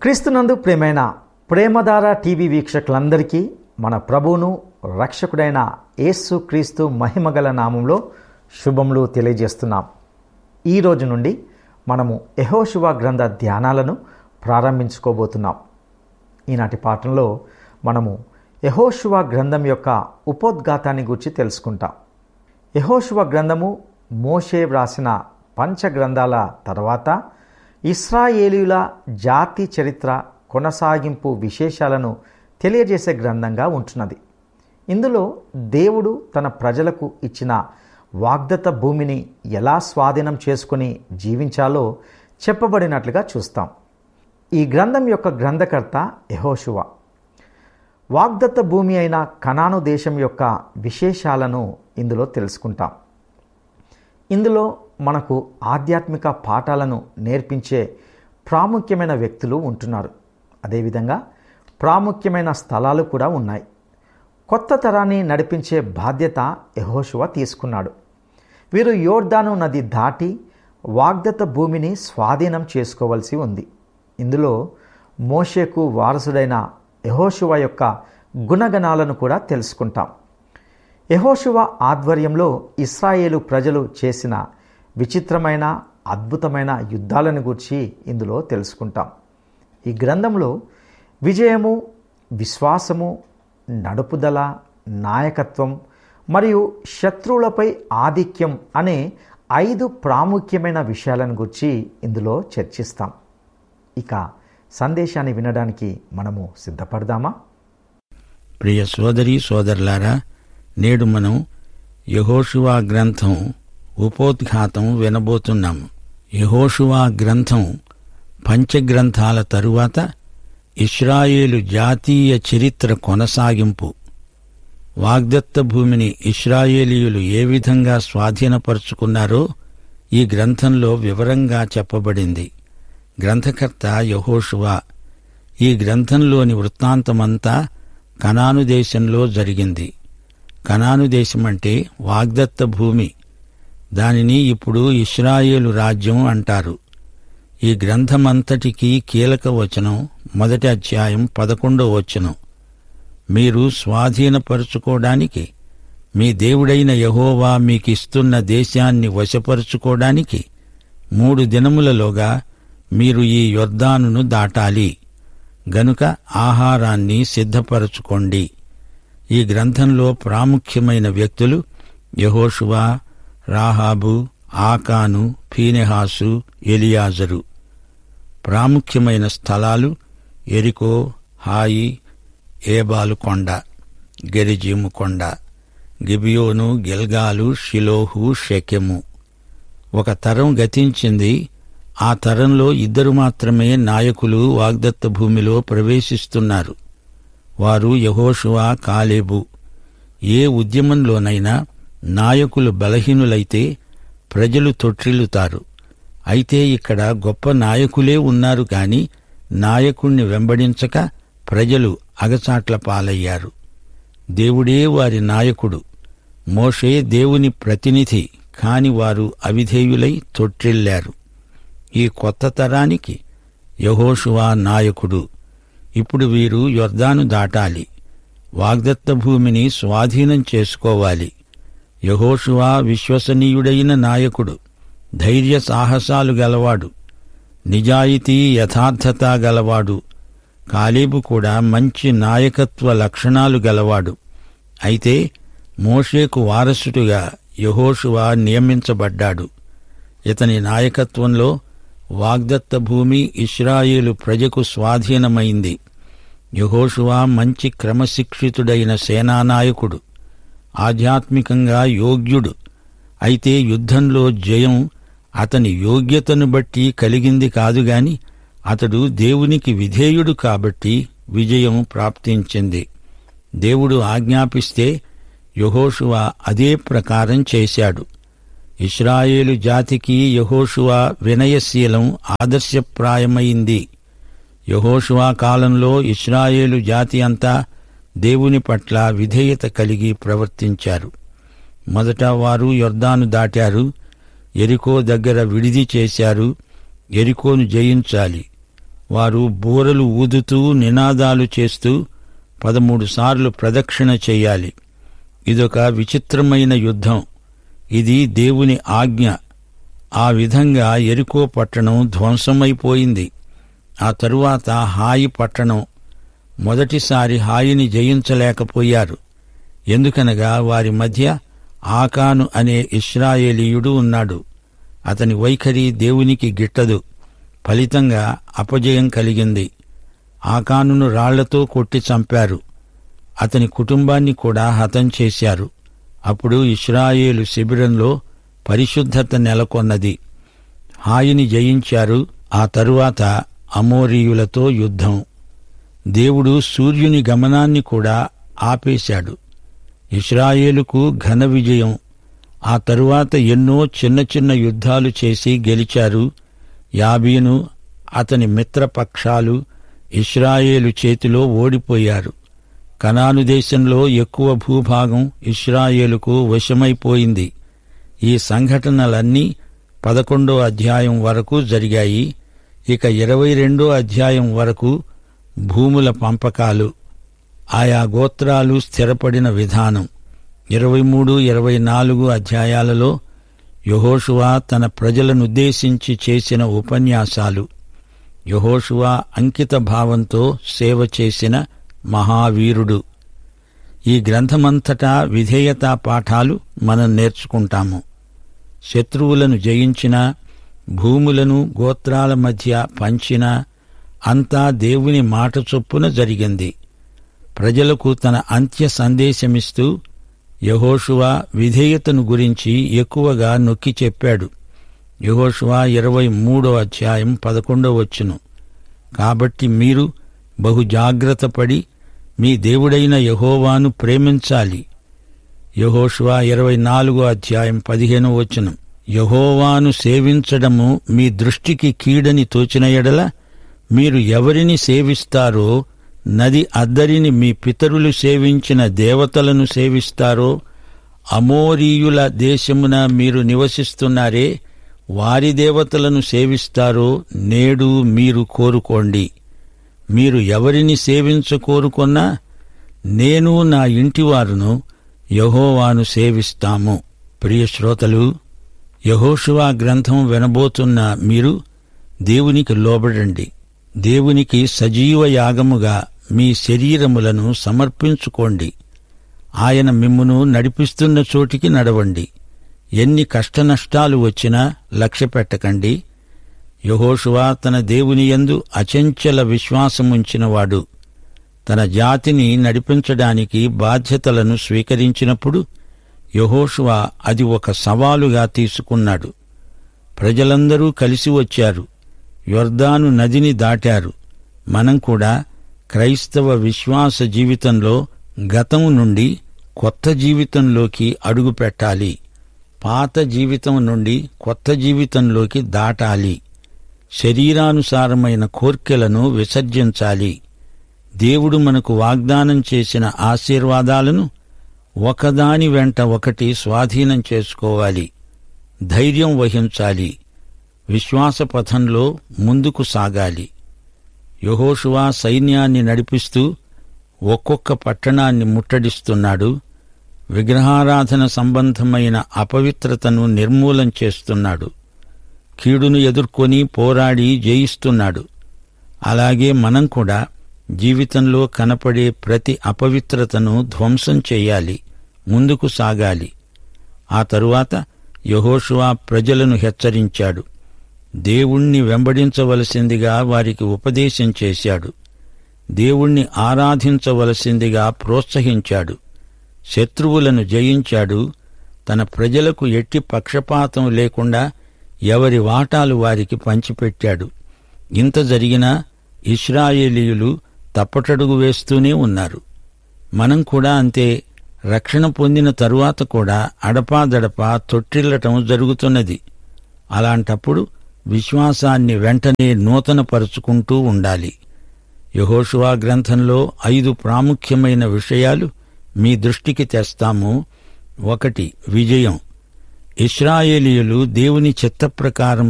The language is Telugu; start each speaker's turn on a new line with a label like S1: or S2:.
S1: క్రీస్తునందు ప్రేమైన ప్రేమధార టీవీ వీక్షకులందరికీ మన ప్రభువును రక్షకుడైన యేసు క్రీస్తు మహిమగల నామంలో శుభములు తెలియజేస్తున్నాం. ఈ రోజు నుండి మనము యెహోషువ గ్రంథ ధ్యానాలను ప్రారంభించుకోబోతున్నాం. ఈనాటి పాఠంలో మనము యెహోషువ గ్రంథం యొక్క ఉపోద్ఘాతాన్ని గురించి తెలుసుకుంటాం. యెహోషువ గ్రంథము మోషే వ్రాసిన పంచగ్రంథాల తర్వాత ఇశ్రాయేలీయుల జాతి చరిత్ర కొనసాగింపు విశేషాలను తెలియజేసే గ్రంథంగా ఉంటున్నది. ఇందులో దేవుడు తన ప్రజలకు ఇచ్చిన వాగ్దత్త భూమిని ఎలా స్వాధీనం చేసుకుని జీవించాలో చెప్పబడినట్లుగా చూస్తాం. ఈ గ్రంథం యొక్క గ్రంథకర్త యెహోషువ. వాగ్దత్త భూమి అయిన కనాను దేశం యొక్క విశేషాలను ఇందులో తెలుసుకుంటాం. ఇందులో మనకు ఆధ్యాత్మిక పాఠాలను నేర్పించే ప్రాముఖ్యమైన వ్యక్తులు ఉంటున్నారు. అదేవిధంగా ప్రాముఖ్యమైన స్థలాలు కూడా ఉన్నాయి. కొత్త తరాన్ని నడిపించే బాధ్యత యెహోషువ తీసుకున్నాడు. వీరు యోర్దాను నది దాటి వాగ్దత్త భూమిని స్వాధీనం చేసుకోవలసి ఉంది. ఇందులో మోషేకు వారసుడైన యెహోషువ యొక్క గుణగణాలను కూడా తెలుసుకుంటాం. యెహోషువ ఆధ్వర్యంలో ఇశ్రాయేలు ప్రజలు చేసిన విచిత్రమైన అద్భుతమైన యుద్ధాలను గురించి ఇందులో తెలుసుకుంటాం. ఈ గ్రంథంలో విజయము, విశ్వాసము, నడుపుదల, నాయకత్వం మరియు శత్రువులపై ఆధిక్యం అనే 5 ప్రాముఖ్యమైన విషయాలను గురించి ఇందులో చర్చిస్తాం. ఇక సందేశాన్ని వినడానికి మనము సిద్ధపడదామా?
S2: ప్రియ సోదరీ సోదరులారా, నేడు మనం యెహోషువ గ్రంథం ఉపోద్ఘాతం వినబోతున్నాము. యెహోషువ గ్రంథం పంచగ్రంథాల తరువాత ఇశ్రాయేలు జాతీయ చరిత్ర కొనసాగింపు. వాగ్దత్త భూమిని ఇశ్రాయేలీయులు ఏ విధంగా స్వాధీనపరుచుకున్నారో ఈ గ్రంథంలో వివరంగా చెప్పబడింది. గ్రంథకర్త యెహోషువ. ఈ గ్రంథంలోని వృత్తాంతమంతా కనాను దేశంలో జరిగింది. కనాను దేశమంటే వాగ్దత్త భూమి. దానిని ఇప్పుడు ఇశ్రాయేలు రాజ్యం అంటారు. ఈ గ్రంథమంతటికీ కీలక వచనం 1వ అధ్యాయం 11వ వచనం. మీరు స్వాధీనపరుచుకోవడానికి, మీ దేవుడైన యెహోవా మీకిస్తున్న దేశాన్ని వశపరుచుకోవడానికి 3 దినములలోగా మీరు ఈ యొర్దానును దాటాలి. గనుక ఆహారాన్ని సిద్ధపరచుకోండి. ఈ గ్రంథంలో ప్రాముఖ్యమైన వ్యక్తులు యెహోషువ, రాహాబు, ఆకాను, ఫీనెహాసు, ఎలియాజరు. ప్రాముఖ్యమైన స్థలాలు యెరికో, హాయి, ఏబాలు కొండ, గెరిజీము కొండ, గిబియోను, గిల్గాలు, షిలోహు, షెకెము. ఒక తరం గతించింది. ఆ తరంలో 2 మాత్రమే నాయకులు వాగ్దత్త భూమిలో ప్రవేశిస్తున్నారు. వారు యెహోషువ, కాలేబు. ఏ ఉద్యమంలోనైనా నాయకులు బలహీనులైతే ప్రజలు తొట్రిల్లుతారు. అయితే ఇక్కడ గొప్ప నాయకులే ఉన్నారు కాని నాయకుణ్ణి వెంబడించక ప్రజలు అగచాట్ల పాలయ్యారు. దేవుడే వారి నాయకుడు. మోషే దేవుని ప్రతినిధి, కాని వారు అవిధేయులై తొట్రిల్లారు. ఈ కొత్త తరానికి యెహోషువ నాయకుడు. ఇప్పుడు వీరు యొర్దాను దాటాలి. వాగ్దత్త భూమిని స్వాధీనం చేసుకోవాలి. యెహోషువ విశ్వసనీయుడైన నాయకుడు, ధైర్య సాహసాలు గలవాడు, నిజాయితీ యథార్థత గలవాడు. కాలేబు కూడా మంచి నాయకత్వ లక్షణాలు గలవాడు. అయితే మోషేకు వారసుడిగా యెహోషువ నియమించబడ్డాడు. ఇతని నాయకత్వంలో వాగ్దత్త భూమి ఇశ్రాయేలు ప్రజకు స్వాధీనమైంది. యెహోషువ మంచి క్రమశిక్షితుడైన సేనానాయకుడు, ఆధ్యాత్మికంగా యోగ్యుడు. అయితే యుద్ధంలో జయం అతని యోగ్యతను బట్టి కలిగింది కాదుగాని అతడు దేవునికి విధేయుడు కాబట్టి విజయం ప్రాప్తించింది. దేవుడు ఆజ్ఞాపిస్తే యెహోషువ అదే ప్రకారం చేశాడు. ఇశ్రాయేలు జాతికి యెహోషువ వినయశీలం ఆదర్శప్రాయమైంది. యెహోషువ కాలంలో ఇశ్రాయేలు జాతి అంతా దేవుని పట్ల విధేయత కలిగి ప్రవర్తించారు. మొదట వారు యొర్దాను దాటారు. యెరికో దగ్గర విడిది చేశారు. యెరికోను జయించాలి. వారు బూరలు ఊదుతూ నినాదాలు చేస్తూ 13 సార్లు ప్రదక్షిణ చెయ్యాలి. ఇదొక విచిత్రమైన యుద్ధం. ఇది దేవుని ఆజ్ఞ. ఆ విధంగా యెరికో పట్టణం ధ్వంసమైపోయింది. ఆ తరువాత హాయి పట్టణం. మొదటిసారి హాయిని జయించలేకపోయారు. ఎందుకనగా వారి మధ్య ఆకాను అనే ఇశ్రాయేలీయుడు ఉన్నాడు. అతని వైఖరి దేవునికి గిట్టదు. ఫలితంగా అపజయం కలిగింది. ఆకానును రాళ్లతో కొట్టి చంపారు. అతని కుటుంబాన్ని కూడా హతం చేశారు. అప్పుడు ఇశ్రాయేలు శిబిరంలో పరిశుద్ధత నెలకొన్నది. హాయిని జయించారు. ఆ తరువాత అమోరీయులతో యుద్ధం. దేవుడు సూర్యుని గమనాన్ని కూడా ఆపేశాడు. ఇశ్రాయేలుకు ఘన విజయం. ఆ తరువాత ఎన్నో చిన్న చిన్న యుద్ధాలు చేసి గెలిచారు. యాబీను అతని మిత్రపక్షాలు ఇశ్రాయేలు చేతిలో ఓడిపోయారు. కనాను దేశంలో ఎక్కువ భూభాగం ఇశ్రాయేలుకు వశమైపోయింది. ఈ సంఘటనలన్నీ 11వ అధ్యాయం వరకు జరిగాయి. ఇక 22వ అధ్యాయం వరకు భూముల పంపకాలు, ఆయా గోత్రాలు స్థిరపడిన విధానం. 23, 24 అధ్యాయాలలో యెహోషువ తన ప్రజలనుద్దేశించి చేసిన ఉపన్యాసాలు. యెహోషువ అంకిత భావంతో సేవ చేసిన మహావీరుడు. ఈ గ్రంథమంతటా విధేయతా పాఠాలు మనం నేర్చుకుంటాము. శత్రువులను జయించినా, భూములను గోత్రాల మధ్య పంచినా అంతా దేవుని మాట చొప్పున జరిగింది. ప్రజలకు తన అంత్య సందేశమిస్తూ యెహోషువ విధేయతను గురించి ఎక్కువగా నొక్కి చెప్పాడు. యెహోషువ 23వ అధ్యాయం 11వ వచనం. కాబట్టి మీరు బహు జాగ్రత్తపడి మీ దేవుడైన యెహోవాను ప్రేమించాలి. యెహోషువ 24వ అధ్యాయం 15వ వచనం. యెహోవాను సేవించడము మీ దృష్టికి కీడని తోచిన ఎడల మీరు ఎవరిని సేవిస్తారో, నది అద్దరిని మీ పితరులు సేవించిన దేవతలను సేవిస్తారో, అమోరీయుల దేశమున మీరు నివసిస్తున్నారే వారి దేవతలను సేవిస్తారో నేడు మీరు కోరుకోండి. మీరు ఎవరిని సేవించకోరుకున్నా నేను నా ఇంటివారును యెహోవాను సేవిస్తాము. ప్రియ శ్రోతలు, యెహోషువ గ్రంథం వినబోతున్న మీరు దేవునికి లోబడండి. దేవునికి సజీవ యాగముగా మీ శరీరములను సమర్పించుకోండి. ఆయన మిమ్మును నడిపిస్తున్న చోటికి నడవండి. ఎన్ని కష్టనష్టాలు వచ్చినా లక్ష్యపెట్టకండి. యెహోషువ తన దేవుని యందు అచంచల విశ్వాసముంచినవాడు. తన జాతిని నడిపించడానికి బాధ్యతలను స్వీకరించినప్పుడు యెహోషువ అది ఒక సవాలుగా తీసుకున్నాడు. ప్రజలందరూ కలిసి వచ్చారు. యొర్దాను నదిని దాటారు. మనం కూడా క్రైస్తవ విశ్వాస జీవితంలో గతం నుండి కొత్త జీవితంలోకి అడుగుపెట్టాలి. పాత జీవితం నుండి కొత్త జీవితంలోకి దాటాలి. శరీరానుసారమైన కోర్కెలను విసర్జించాలి. దేవుడు మనకు వాగ్దానం చేసిన ఆశీర్వాదాలను ఒకదాని వెంట ఒకటి స్వాధీనం చేసుకోవాలి. ధైర్యం వహించాలి. విశ్వాసపథంలో ముందుకు సాగాలి. యెహోషువ సైన్యాన్ని నడిపిస్తూ ఒక్కొక్క పట్టణాన్ని ముట్టడిస్తున్నాడు. విగ్రహారాధన సంబంధమైన అపవిత్రతను నిర్మూలం చేస్తున్నాడు. కీడును ఎదుర్కొని పోరాడి జయిస్తున్నాడు. అలాగే మనం కూడా జీవితంలో కనపడే ప్రతి అపవిత్రతను ధ్వంసం చెయ్యాలి. ముందుకు సాగాలి. ఆ తరువాత యెహోషువ ప్రజలను హెచ్చరించాడు. దేవుణ్ణి వెంబడించవలసిందిగా వారికి ఉపదేశం చేశాడు. దేవుణ్ణి ఆరాధించవలసిందిగా ప్రోత్సహించాడు. శత్రువులను జయించాడు. తన ప్రజలకు ఎట్టి పక్షపాతం లేకుండా ఎవరి వాటాలు వారికి పంచిపెట్టాడు. ఇంత జరిగినా ఇశ్రాయేలీయులు తప్పటడుగు వేస్తూనే ఉన్నారు. మనం కూడా అంతే. రక్షణ పొందిన తరువాత కూడా అడపాదడపా తొట్టిల్లటం జరుగుతున్నది. అలాంటప్పుడు విశ్వాసాన్ని వెంటనే నూతనపరుచుకుంటూ ఉండాలి. యెహోషువ గ్రంథంలో 5 ప్రాముఖ్యమైన విషయాలు మీ దృష్టికి తెస్తాము. 1. విజయం. ఇశ్రాయేలీయులు దేవుని చిత్తప్రకారం